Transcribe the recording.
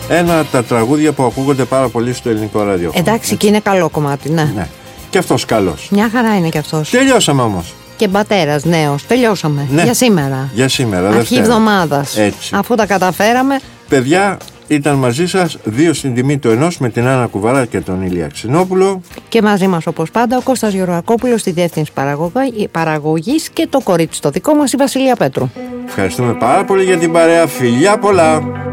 Ένα από τα τραγούδια που ακούγονται πάρα πολύ στο ελληνικό ραδιόφωνο. Εντάξει, και είναι καλό κομμάτι, ναι. Ναι. Και αυτός καλός. Μια χαρά είναι και αυτός. Τελειώσαμε όμως. Και πατέρας νέος. Τελειώσαμε. Ναι. Για σήμερα. Για σήμερα. Αρχή Δευτέρα. εβδομάδας. Έτσι. Αφού τα καταφέραμε. Παιδιά, ήταν μαζί σας 2 στην τιμή του ενός με την Άννα Κουβαρά και τον Ηλία Ξινόπουλο. Και μαζί μας όπως πάντα ο Κώστας Γεωργακόπουλος στη διεύθυνση παραγωγής και το κορίτσι το δικό μας η Βασιλεία Πέτρου. Ευχαριστούμε πάρα πολύ για την παρέα. Φιλιά πολλά.